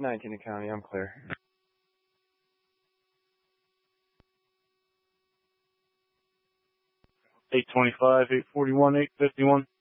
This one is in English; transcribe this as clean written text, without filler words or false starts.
19 in county, I'm clear. 825, 841, 851.